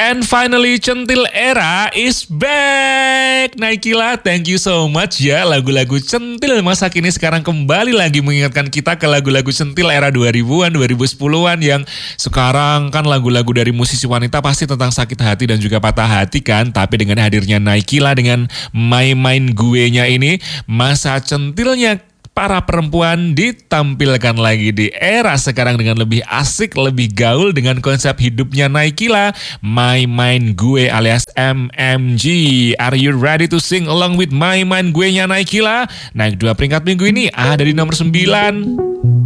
And finally, Centil Era is back. Naikila, thank you so much ya. Lagu-lagu Centil masa kini sekarang kembali lagi mengingatkan kita ke lagu-lagu Centil era 2000-an, 2010-an yang sekarang kan lagu-lagu dari musisi wanita pasti tentang sakit hati dan juga patah hati kan. Tapi dengan hadirnya Naikila dengan Main Gue-nya ini, masa centilnya para perempuan ditampilkan lagi di era sekarang dengan lebih asik, lebih gaul dengan konsep hidupnya Naikila, Main Gue alias MMG. Are you ready to sing along with Main Gue-nya Naikila? Naik 2 peringkat minggu ini ada di nomor 9.